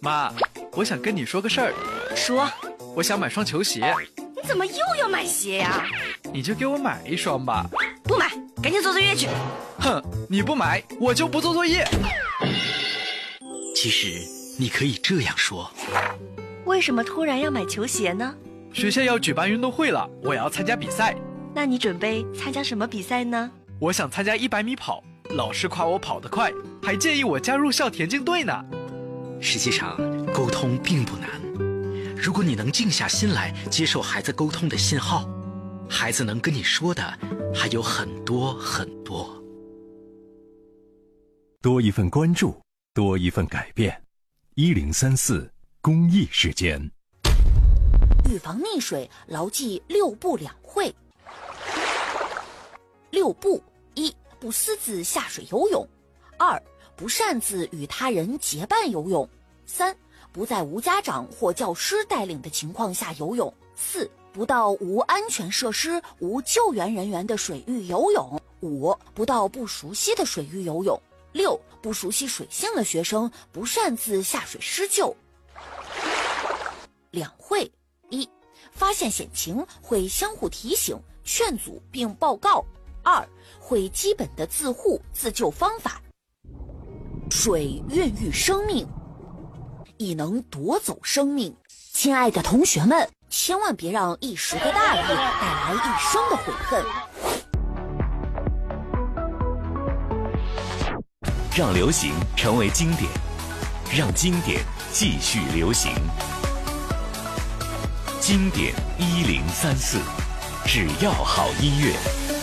妈，我想跟你说个事儿。 说。 我想买双球鞋。 你怎么又要买鞋呀？ 你就给我买一双吧。 不买，赶紧做作业去。 哼，你不买，我就不做作业。 其实你可以这样说： 为什么突然要买球鞋呢？ 学校要举办运动会了，我要参加比赛。 那你准备参加什么比赛呢？ 我想参加100米跑，老师夸我跑得快，还建议我加入校田径队呢。 实际上，沟通并不难。如果你能静下心来接受孩子沟通的信号，孩子能跟你说的还有很多很多。 多一份关注，多一份改变。1034公益时间。 预防溺水，牢记6不2会。6不：1. 不私自下水游泳； 2. 不擅自与他人结伴游泳； 3. 不在无家长或教师带领的情况下游泳； 4. 不到无安全设施、无救援人员的水域游泳； 5. 不到不熟悉的水域游泳； 6. 不熟悉水性的学生不擅自下水施救。2会：1. 发现险情会相互提醒、劝阻并报告； 2. 会基本的自护自救方法。水孕育生命，亦能夺走生命。亲爱的同学们，千万别让一时的大意带来一生的悔恨。 让流行成为经典，让经典继续流行。经典1034，只要好音乐。